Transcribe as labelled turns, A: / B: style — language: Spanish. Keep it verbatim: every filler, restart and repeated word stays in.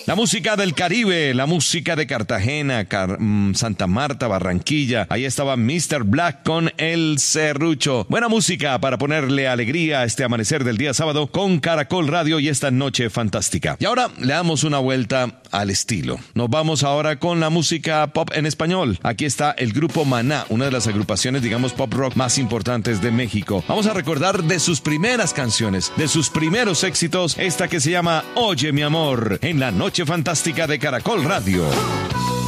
A: La música del Caribe, la música de Cartagena, Car- Santa Marta, Barranquilla. Ahí estaba mister Black con El Serrucho. Buena música para ponerle alegría a este amanecer del día sábado con Caracol Radio y esta noche fantástica. Y ahora le damos una vuelta al estilo. Nos vamos ahora con la música pop en español. Aquí está el grupo Maná, una de las agrupaciones, digamos, pop rock más importantes de México. Vamos a recordar de sus primeras canciones, de sus primeros éxitos, esta que se llama Oye mi amor, en la noche fantástica de Caracol Radio.